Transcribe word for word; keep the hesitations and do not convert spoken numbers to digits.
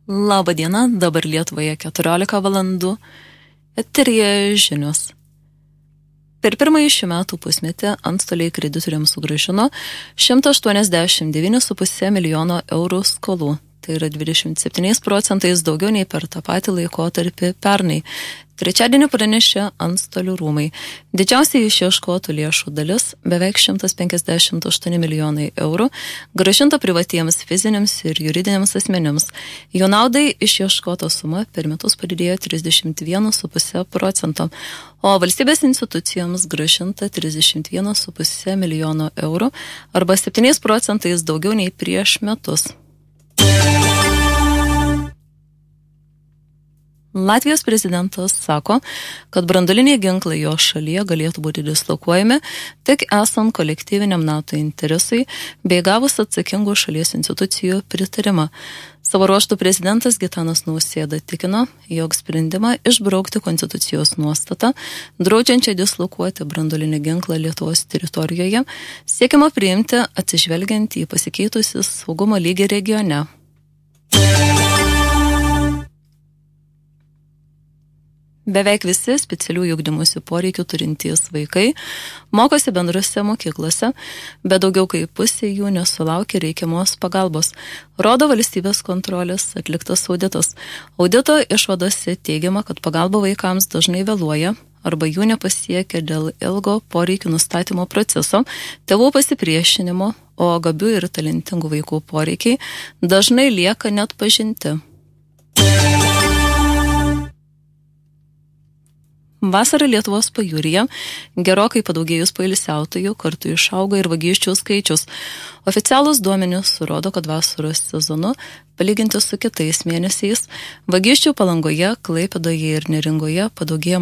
Labą dieną, dabar Lietuvoje keturiolika valandų. Eteryje žinios. Per pirmąjį šių metų pusmetį antstoliai kreditoriams sugrąžino šimtą aštuoniasdešimt devyni su puse milijono eurų skolų. Tai yra dvidešimt septyniais procentais daugiau nei per tą patį laikotarpį pernai. Trečiadienį pranešė antstolių rūmai. Didžiausiai išieškotų lėšų dalis, beveik šimtas penkiasdešimt aštuoni milijonai eurų, grąžinta privatiems fiziniams ir juridiniams asmenims. Jų naudai išieškota suma per metus padidėjo trisdešimt vienas su puse procento, o valstybės institucijoms grąžinta trisdešimt vienas su puse milijono eurų arba septyniais procentais daugiau nei prieš metus. Latvijos prezidentas sako, kad branduoliniai ginklai jo šalyje galėtų būti dislokuojami tik esant kolektyviniam NATO interesui bei gavus atsakingų šalies institucijų pritarimą. Savo ruožtu prezidentas Gitanas Nausėda tikino, jog sprendimą išbraukti konstitucijos nuostatą, draudžiančią dislokuoti branduolinį ginklą Lietuvos teritorijoje, siekiama priimti atsižvelgiant į pasikeitusius saugumo lygį regione. Beveik visi specialiųjų ugdymosi poreikių turintys vaikai mokosi bendrose mokyklose, bet daugiau kaip pusė jų nesulaukia reikiamos pagalbos, rodo valstybės kontrolės atliktas auditas. Audito išvadose teigiama, kad pagalba vaikams dažnai vėluoja arba jų nepasiekia dėl ilgo poreikių nustatymo proceso, tėvų pasipriešinimo, o gabių ir talentingų vaikų poreikiai dažnai lieka neatpažinti. Vasarą Lietuvos pajūryje gerokai padaugėjus poilsiautojų kartu išaugo ir vagysčių skaičius. Oficialūs duomenys rodo, kad vasaros sezonu, palyginti su kitais mėnesiais, vagysčių Palangoje, Klaipėdoje ir Neringoje padaugėjo